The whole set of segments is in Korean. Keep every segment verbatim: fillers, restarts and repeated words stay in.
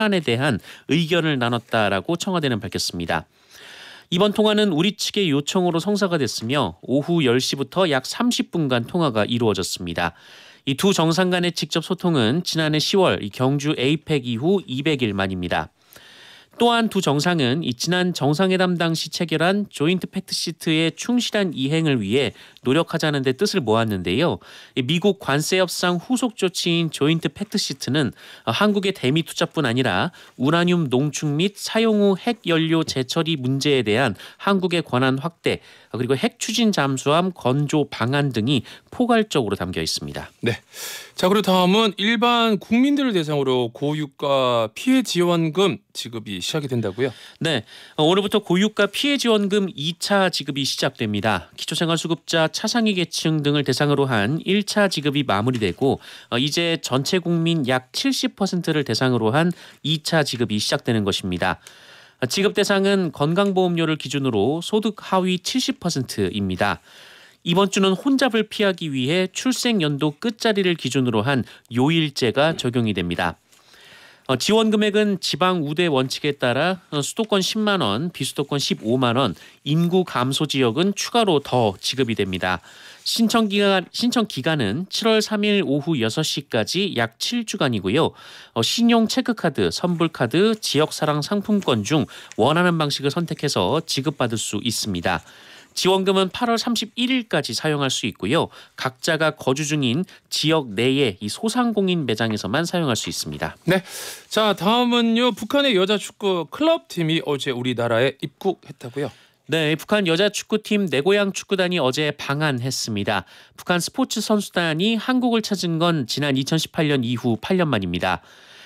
사안에 대한 의견을 나눴다라고 청와대는 밝혔습니다. 이번 통화는 우리 측의 요청으로 성사가 됐으며 오후 열 시부터 약 삼십 분간 통화가 이루어졌습니다. 이 두 정상 간의 직접 소통은 지난해 시월 경주 에이펙 이후 이백 일 만입니다. 또한 두 정상은 이 지난 정상회담 당시 체결한 조인트 팩트시트의 충실한 이행을 위해 노력하자는 데 뜻을 모았는데요. 미국 관세 협상 후속 조치인 조인트 팩트시트는 한국의 대미 투자뿐 아니라 우라늄 농축 및 사용 후 핵 연료 재처리 문제에 대한 한국의 권한 확대, 그리고 핵 추진 잠수함 건조 방안 등이 포괄적으로 담겨 있습니다. 네. 자, 그리고 다음은 일반 국민들을 대상으로 고유가 피해 지원금 지급이 시작이 된다고요? 네. 오늘부터 고유가 피해 지원금 이 차 지급이 시작됩니다. 기초생활수급자, 차상위 계층 등을 대상으로 한 일 차 지급이 마무리되고 이제 전체 국민 약 칠십 퍼센트를 대상으로 한 이 차 지급이 시작되는 것입니다. 지급 대상은 건강보험료를 기준으로 소득 하위 칠십 퍼센트입니다. 이번 주는 혼잡을 피하기 위해 출생연도 끝자리를 기준으로 한 요일제가 적용이 됩니다. 어, 지원 금액은 지방 우대 원칙에 따라 수도권 십만 원, 비수도권 십오만 원, 인구 감소 지역은 추가로 더 지급이 됩니다. 신청 기간 신청 기간은 칠월 삼일 오후 여섯 시까지 약 칠 주간이고요. 어, 신용 체크카드, 선불카드, 지역사랑 상품권 중 원하는 방식을 선택해서 지급받을 수 있습니다. 지원금은 팔월 삼십일일까지 사용할 수 있고요. 각자가 거주 중인 지역 내의 이 소상공인 매장에서만 사용할 수 있습니다. 네, 자 다음은요. 북한의 여자 축구 클럽 팀이 어제 우리나라에 입국했다고요? 네, 북한 여자 축구팀 내고양 축구단이 어제 방한했습니다. 북한 스포츠 선수단이 한국을 찾은 건 지난 이천십팔 년 이후 팔 년 만입니다.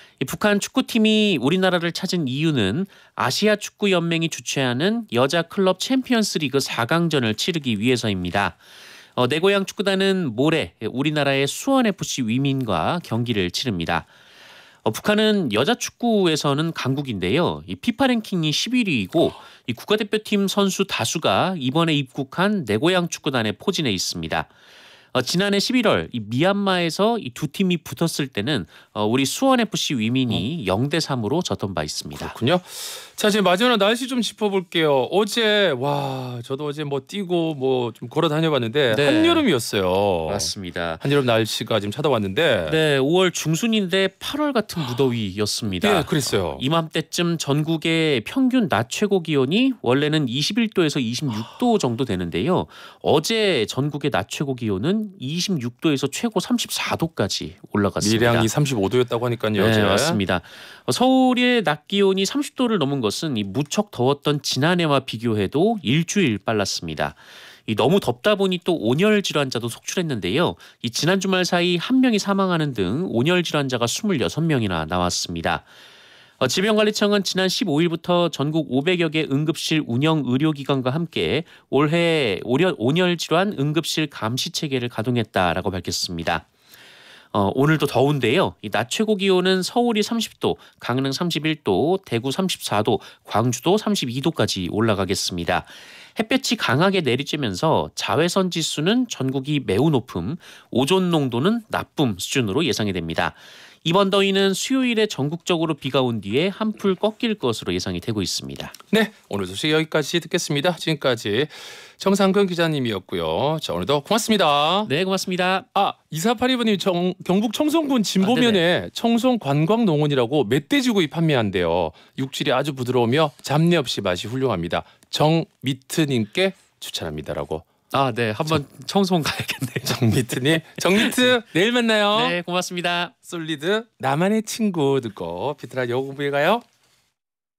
북한 축구팀이 우리나라를 찾은 이유는 아시아 축구 연맹이 주최하는 여자 클럽 챔피언스 리그 사 강전을 치르기 위해서입니다. 어, 내고양 축구단은 모레 우리나라의 수원에프씨 위민과 경기를 치릅니다. 어, 북한은 여자 축구에서는 강국인데요. 이 피파 랭킹이 십일 위이고 이 국가대표팀 선수 다수가 이번에 입국한 내고양 축구단에 포진해 있습니다. 어, 지난해 십일월 이 미얀마에서 이 두 팀이 붙었을 때는 어, 우리 수원에프씨 위민이 영 대 삼으로 졌던 바 있습니다. 그렇군요. 자, 이제 마지막으로 날씨 좀 짚어볼게요. 어제 와 저도 어제 뭐 뛰고 뭐 좀 걸어 다녀봤는데 네. 한여름이었어요. 맞습니다. 한여름 날씨가 지금 찾아왔는데 네, 오월 중순인데 팔월 같은 무더위였습니다. 네, 그랬어요. 이맘때쯤 전국의 평균 낮 최고 기온이 원래는 이십일 도에서 이십육 도 정도 되는데요. 어제 전국의 낮 최고 기온은 이십육 도에서 최고 삼십사 도까지 올라갔습니다. 밀양이 삼십오 도였다고 하니까요. 네, 어제. 맞습니다. 서울의 낮 기온이 삼십 도를 넘은 것은 이 무척 더웠던 지난해와 비교해도 일주일 빨랐습니다. 이 너무 덥다 보니 또 온열 질환자도 속출했는데요. 이 지난 주말 사이 한 명이 사망하는 등 온열 질환자가 스물여섯 명이나 나왔습니다. 어, 질병관리청은 지난 십오일부터 전국 오백여 개 응급실 운영 의료기관과 함께 올해 온열 질환 응급실 감시 체계를 가동했다라고 밝혔습니다. 어, 오늘도 더운데요. 이 낮 최고 기온은 서울이 삼십 도, 강릉 삼십일 도, 대구 삼십사 도, 광주도 삼십이 도까지 올라가겠습니다. 햇볕이 강하게 내리쬐면서 자외선 지수는 전국이 매우 높음, 오존 농도는 나쁨 수준으로 예상이 됩니다. 이번 더위는 수요일에 전국적으로 비가 온 뒤에 한풀 꺾일 것으로 예상이 되고 있습니다. 네, 오늘 소식 여기까지 듣겠습니다. 지금까지 정상근 기자님이었고요. 자, 오늘도 고맙습니다. 네, 고맙습니다. 아, 이사팔이 번님 정, 경북 청송군 진보면에 아, 청송 관광농원이라고 멧돼지구이 판매한대요. 육질이 아주 부드러우며 잡내 없이 맛이 훌륭합니다. 정미트님께 추천합니다라고. 아, 네, 한번 청송 가야겠네요. 정미트님, 정미트 내일 만나요. 네, 고맙습니다. 솔리드 나만의 친구 듣고 비트라 여고 공부해 가요.